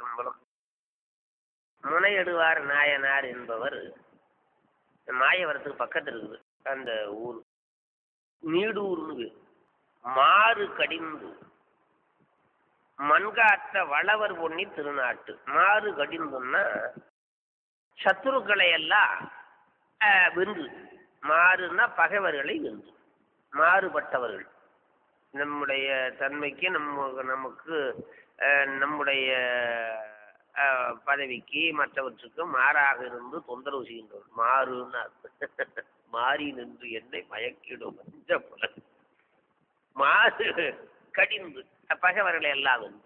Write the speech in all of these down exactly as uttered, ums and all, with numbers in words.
திருச்சிற்றம்பலம். முனையடுவார் நாயனார் என்பவர் மாயவரத்துக்கு பக்கத்தில் இருக்குது. அந்த ஊர் நீடூர்னு மாறு கடிந்து மண்காத்த வளவர் பொன்னி திருநாட்டு. மாறு கடிந்துன்னா சத்துருக்களை எல்லாம் வென்று, மாறுன்னா பகைவர்களை வென்று, மாறுபட்டவர்கள் நம்முடைய தன்மைக்கு நம்ம நமக்கு நம்முடைய பதவிக்கு மற்றவற்றுக்கு மாறாக இருந்து தொந்தரவு செய்கின்றவர் மாறுன்னா மாறி நின்று என்னை மயக்கிடும் மாறு கடிந்து பகைவர்களை எல்லாம் வந்து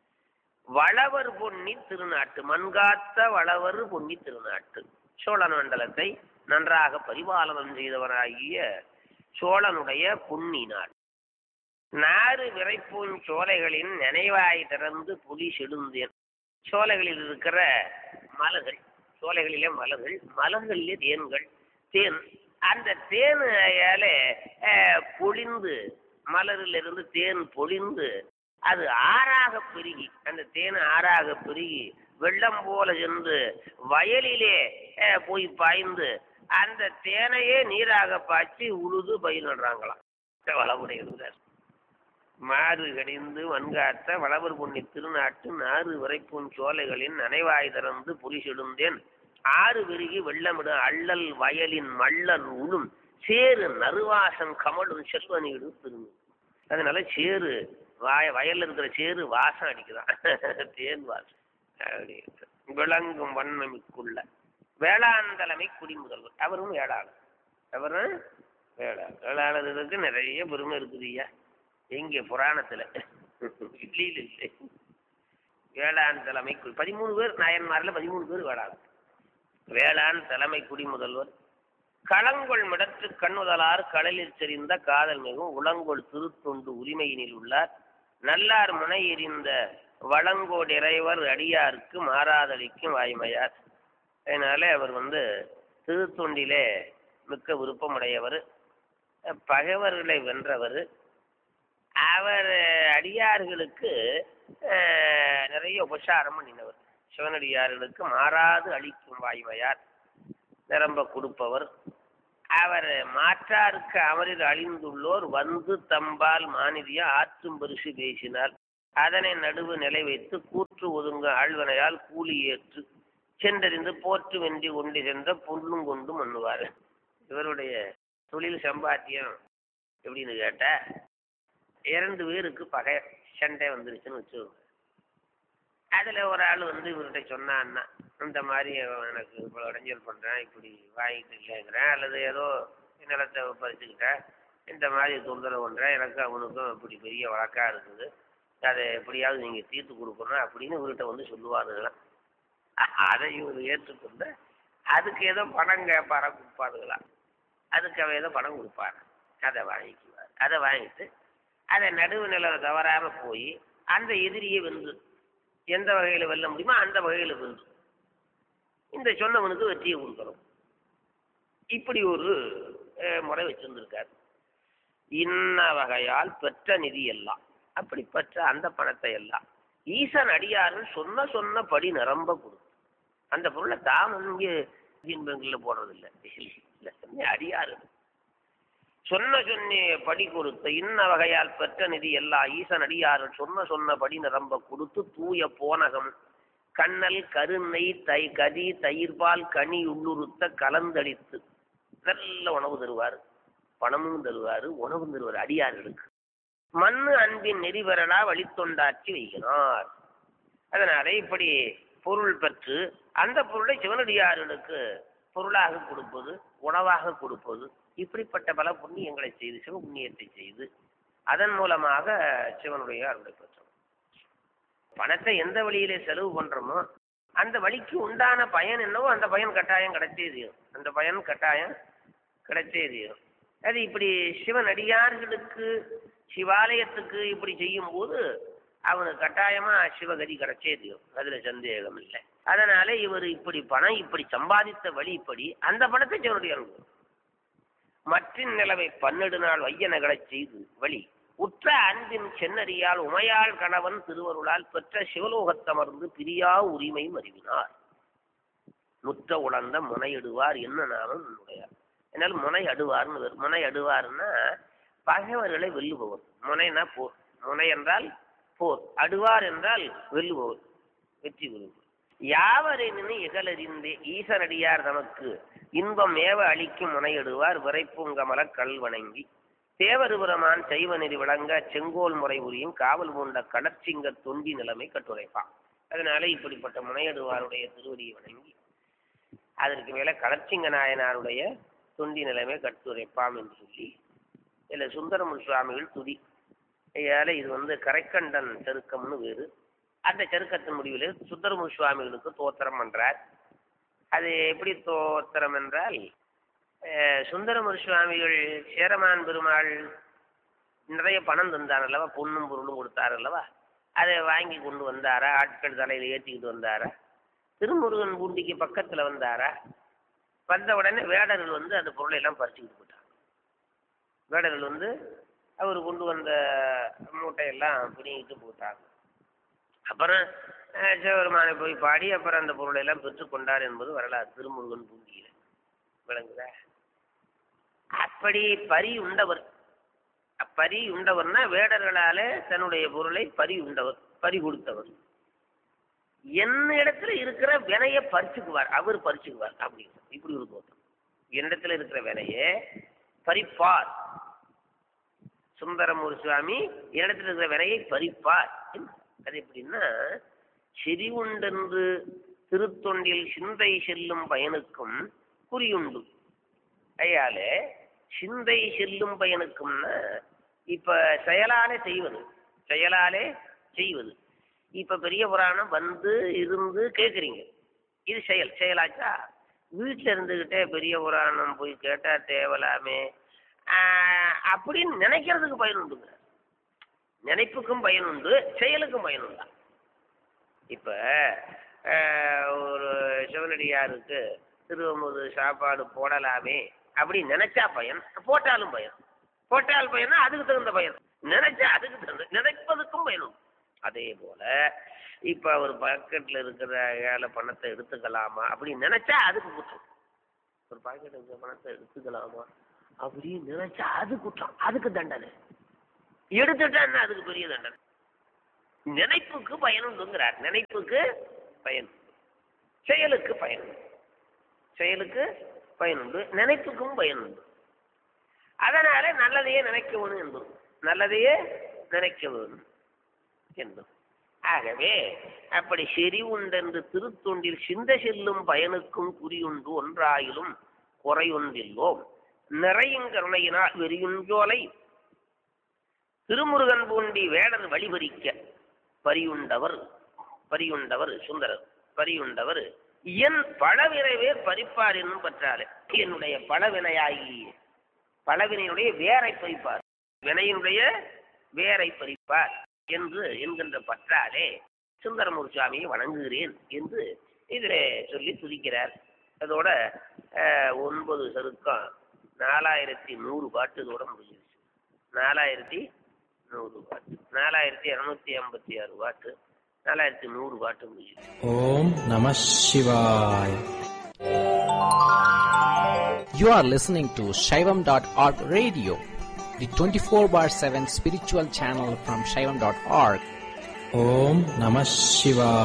வளவர் பொன்னி திருநாட்டு, மண்காத்த வளவர் பொன்னி திருநாட்டு. சோழ மண்டலத்தை நன்றாக பரிபாலனம் செய்தவராகிய சோழனுடைய பொன்னி நாடு. நாறு விரைப்பூஞ் சோலைகளின் நினைவாய் திறந்து புலி செடுந்தேன். சோலைகளில் இருக்கிற மலர்கள், சோலைகளிலே மலர்கள், மலர்களிலே தேன்கள், தேன். அந்த தேனால பொழிந்து, மலரிலிருந்து தேன் பொழிந்து அது ஆறாக பெருகி, அந்த தேன் ஆறாக பெருகி வெள்ளம் போல சென்று வயலிலே போய் பாய்ந்து அந்த தேனையே நீராக பாய்ச்சி உழுது பயிரிடுறாங்களாம். வளவுடைய இருந்தார். மாறு கடிந்து வன்காத்த வளவர் பொன்னி திருநாட்டு நாறு விரைப்பும் சோலைகளின் நனைவாய் திறந்து புலி செடுந்தேன். ஆறு பெருகி வெள்ளமிடும் அள்ளல் வயலின் மள்ளல் உளும் சேரு நறுவாசம் கமலும் செல்வ நீடு திரும்பு. அதனால சேரு வாய வயல்ல இருக்கிற சேரு வாசம் அடிக்குதான், தேன் வாசம் அப்படி இருக்கு. விளங்கும் வன்மமிக்குள்ள வேளாண்தலைமை குடிமுதல்வர். அவரும் வேளாளர். அவரும் வேளாளர். வேளாளர்களுக்கு நிறைய பெருமை இருக்குது ஐயா. எங்கே புராணத்துல இல்லையில் இல்லை. வேளாண் தலைமை பதிமூணு பேர் நாயன்மார்ல பதிமூணு பேர் வேளாளர். வேளாண் தலைமை குடிமுதல்வர். களங்கொள் மிடற்று கண்ணுதலார் கடலில் செறிந்த காதல் மிகவும் உளங்கொள் திருத்தொண்டு உரிமையினில் உள்ளார். நல்லார் முனை எறிந்த வளங்கோடிறைவர் அடியாருக்கு மாறாதளிக்கும் வாய்மையார். அதனால அவர் வந்து திருத்தொண்டிலே மிக்க விருப்பமுடையவர், பகைவர்களை வென்றவர். அவர் அடியார்களுக்கு நிறைய உபசாரம் பண்ணினவர். சிவனடியார்களுக்கு மாறாது அளிக்கும் வாய்மையார், நிரம்ப கொடுப்பவர். அவர் மாற்றாருக்கு அமரில் அழிந்துள்ளோர் வந்து தம்பால் மாநிதிய ஆற்றும் பரிசு பேசினார். அதனை நடுவு நிலை வைத்து கூற்று ஒதுங்க ஆழ்வனையால் கூலி ஏற்று சென்றறிந்து போற்று வென்றி கொண்டு சென்ற பொண்ணும் கொண்டு மண்ணுவார். இவருடைய தொழில் சம்பாத்தியம் எப்படின்னு கேட்டா, இரண்டு பேருக்கு பகை சண்டை வந்துருச்சுன்னு வச்சுக்கோங்க. அதுல ஒரு ஆள் வந்து இவர்கிட்ட சொன்னான்னா, இந்த மாதிரி எனக்கு இப்போ இடைஞ்சல் பண்றேன், இப்படி வாங்கிட்டு இல்லைங்கிறேன், அல்லது ஏதோ நிலத்தை பறிச்சுக்கிட்டேன், இந்த மாதிரி தொந்தரவு பண்றேன், எனக்கு அவனுக்கும் இப்படி பெரிய வழக்கா இருக்குது, அதை எப்படியாவது நீங்க தீர்த்து கொடுக்கணும் அப்படின்னு இவர்கிட்ட வந்து சொல்லுவாருங்களாம். அதை இவர் ஏற்றுக்கொண்டு அதுக்கு ஏதோ பணம் கேட்பாரா கொடுப்பாருங்களா, அதுக்கு அவ ஏதோ பணம் கொடுப்பாரு, அதை வாங்கிக்குவார். அதை வாங்கிட்டு அதை நடுவு நில தவறாம போய் அந்த எதிரியை வென்று எந்த வகையில வெல்ல முடியுமோ அந்த வகையில வென்று இந்த சொன்னவனுக்கு வெற்றியை கொடுக்கணும். இப்படி ஒரு முறை வச்சிருந்திருக்காரு. இன்ன வகையால் பெற்ற நிதி எல்லாம், அப்படி பெற்ற அந்த பணத்தை எல்லாம் ஈசன் அடியார்கள் சொன்ன சொன்னபடி நிரம்ப கொடுத்து, அந்த பொருளை தான் இங்கே இன்பங்களில் போடுறதில்லை, அடியார்கள் சொன்ன சொன்னே படி கொடுத்த இன்ன வகையால் பெற்ற நிதி எல்லா ஈசன் அடியார்கள் சொன்ன சொன்னபடி நிரம்ப கொடுத்து தூய போனகம் கண்ணல் கருணெய் தை கதி தயிர்பால் கனி உள்ளுறுத்த கலந்தளித்து நல்ல உணவு தருவார், பணமும் தருவார், உணவும் தருவார் அடியார்களுக்கு. மண்ணு அன்பின் நெறிவரலா வழித்தொண்டாற்றி வைக்கிறார். அதனால இப்படி பொருள் பெற்று அந்த பொருளை சிவனடியார்களுக்கு பொருளாக கொடுப்பது, உணவாக கொடுப்பது, இப்படிப்பட்ட பல புண்ணியங்களை செய்து சிவ புண்ணியத்தை செய்து அதன் மூலமாக சிவனுடைய அருளை பெற்றோம். பணத்தை எந்த வழியிலே செலவு பண்றோமோ அந்த வழிக்கு உண்டான பயன் என்னவோ அந்த பயன் கட்டாயம் கிடைச்சே தீரும். அந்த பயன் கட்டாயம் கிடைச்சே தீரும். அது இப்படி சிவனடியார்களுக்கு சிவாலயத்துக்கு இப்படி செய்யும் போது அவனுக்கு கட்டாயமா சிவகதி கிடைச்சே தீரும், அதுல சந்தேகம் இல்லை. அதனால இவர் இப்படி பணம் இப்படி சம்பாதித்த வழி இப்படி அந்த பணத்தை சிவனுடைய மற்ற நிலவை பன்னெண்டு நாள் வையனகளை செய்து வழி உற்ற அன்பின் சென்னறியால் உமையாள் கணவன் திருவருளால் பெற்ற சிவலோகத்தமர்ந்து பிரியா உரிமை மறிவினார். முற்ற உணர்ந்த முனையிடுவார் என்ன நாமம் உடையார். என்னால் முனை அடுவார்னு முனை அடுவார்னா பகைவர்களை வெல்லுபவர். முனைனா போர், முனை என்றால் போர், அடுவார் என்றால் வெல்லுபவர், வெற்றி பெறுவர். யாவரெனினு இகலறிந்தே ஈசனடியார் நமக்கு இன்பம் ஏவ அளிக்கும் முனையிடுவார் விரைப்புங்கமல கல் வணங்கி தேவருபுரமான் செய்வ நெறி விளங்க செங்கோல் முறை புரியும் காவல் பூண்ட கடற்சிங்க தொண்டி நிலைமை கட்டுரைப்பான். அதனால இப்படிப்பட்ட முனையிடுவாருடைய திருவடியை வணங்கி அதற்கு மேல கடற்சிங்க நாயனாருடைய தொண்டி நிலைமை கட்டுரைப்பாம் என்று சொல்லி இதுல சுந்தரமூர் சுவாமிகள் துதி. ஏழை இது வந்து கரைக்கண்டன் செருக்கம்னு வேறு. அந்த செருக்கத்தின் முடிவில் சுந்தரமூர் சுவாமிகளுக்கு தோத்திரம் பண்றார். அது எப்படி தோத்திரம் என்றால், சுந்தரமூர் சுவாமிகள் சேரமான் பெருமாள் நிறைய பணம் தந்தார் அல்லவா, பொண்ணும் பொருளும் கொடுத்தார் அல்லவா, அதை வாங்கி கொண்டு வந்தாரா, ஆட்கள் தலையில் ஏற்றிக்கிட்டு வந்தாரா, திருமுருகன் பூண்டிக்கு பக்கத்துல வந்தாரா, வந்த உடனே வேடர்கள் வந்து அந்த பொருளை எல்லாம் பறிச்சுக்கிட்டு போட்டாங்க. வேடர்கள் வந்து அவர் கொண்டு வந்த மூட்டையெல்லாம் பிடிங்கிட்டு போட்டாங்க. அப்புறம் சிவபெருமானை போய் பாடி அப்புறம் அந்த பொருளை எல்லாம் பெற்றுக்கொண்டார் என்பது வரலாறு திருமுருகன் பூண்டியில விளங்குதா. அப்படி பறி உண்டவர், பறி உண்டவர்னா வேடர்களால தன்னுடைய பொருளை பறி உண்டவர், பறி கொடுத்தவர். என்ன இடத்துல இருக்கிற வினையை பறிச்சுக்குவார், அவர் பறிச்சுக்குவார். அப்படி இப்படி ஒரு தோற்றம். என்னிடத்துல இருக்கிற வினையை பறிப்பார் சுந்தரமூர் சுவாமி, என்னிடத்துல இருக்கிற வினையை பறிப்பார். அது எப்படின்னா, செறிவுண்டென்று திருத்தொண்டில் சிந்தை செல்லும் பயனுக்கும் குறியுண்டு. ஐயால சிந்தை செல்லும் பயனுக்கும்னா இப்ப செயலாலே செய்வது, செயலாலே செய்வது. இப்ப பெரிய புராணம் வந்து இருந்து கேட்குறீங்க, இது செயல். செயலாச்சா வீட்டில் இருந்துகிட்டே பெரிய புராணம் போய் கேட்டா தேவலாமே அப்படின்னு நினைக்கிறதுக்கு பயனுண்டுங்க. நினைப்புக்கும் பயனுண்டு, செயலுக்கும் பயனுண்டா. இப்ப ஒரு சிவனடியாருக்கு திருவமுது சாப்பாடு போடலாமே அப்படி நினைச்சா பயன், போட்டாலும் பயன். போட்டால் பயனா அதுக்கு தகுந்த பயன், நினைச்சா அதுக்கு தகுந்த, நினைப்பதுக்கும் பயனுண்டு. அதே போல இப்ப ஒரு பாக்கெட்ல இருக்கிற ஏழை பணத்தை எடுத்துக்கலாமா அப்படி நினைச்சா அதுக்கு குற்றம். ஒரு பாக்கெட் இருக்கிற பணத்தை எடுத்துக்கலாமா அப்படின்னு நினைச்சா அது குற்றம், அதுக்கு தண்டனை. எடுத்துட்டா என்ன அதுக்கு பெரிய தண்டனை. நினைப்புக்கு பயனுண்டுங்கிறார். நினைப்புக்கு பயன், செயலுக்கு பயன், செயலுக்கு பயனுண்டு, நினைப்புக்கும் பயனுண்டு. அதனால நல்லதையே நினைக்க வேணும் என்பது, நல்லதையே நினைக்க வேணும் என்பது. ஆகவே அப்படி செறிவுண்டென்று திருத்தொண்டில் சிந்த செல்லும் பயனுக்கும் குறியுண்டு ஒன்றாயிலும் குறையொன்றில்லோம் நிறையும் கருணையினால் வெறியுஞ்சோலை திருமுருகன் பூண்டி வேடர் வழிபறிக்க பரியுண்டவர், பரியுண்டவர் சுந்தரர், பரியுண்டவர் என் பழவினைவே பறிப்பார் என்னும் பற்றாலே. என்னுடைய பழவினையாகி பழவினையுடைய வேரை பறிப்பார், வினையினுடைய வேரை பறிப்பார் என்று என்கின்ற பற்றாலே சுந்தரமூர் சுவாமியை வணங்குகிறேன் என்று இதில் சொல்லி துதிக்கிறார். அதோட ஒன்பது சருக்கம் நாலாயிரத்தி நூறு பாட்டு இதோட முடிஞ்சிருச்சு. நாலாயிரத்தி நூறு பாட்டு, நாலாயிரத்தி இருநூத்தி ஐம்பத்தி ஆறு பாட்டு, நாலாயிரத்தி நூறு பாட்டு முடிஞ்சிருச்சு. ஓம் நம சிவாய. You are listening to Shaivam dot org radio, the twenty-four bar seven spiritual channel from Shaivam dot org. Om Namah Shivaya.